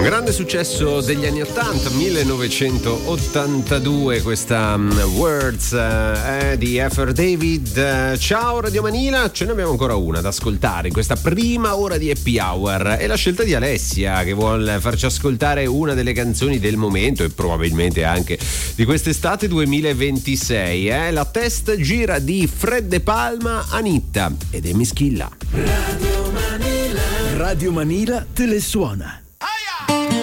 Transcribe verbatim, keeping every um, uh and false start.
Grande successo degli anni ottanta, millenovecentottantadue, questa um, Words eh, di Effer David. Uh, ciao Radio Manila, ce ne abbiamo ancora una da ascoltare in questa prima ora di Happy Hour. È la scelta di Alessia, che vuole farci ascoltare una delle canzoni del momento e probabilmente anche di quest'estate duemilaventisei. Eh? La test gira di Fred De Palma, Anitta ed Emischilla. Radio Manila, Radio Manila te le suona.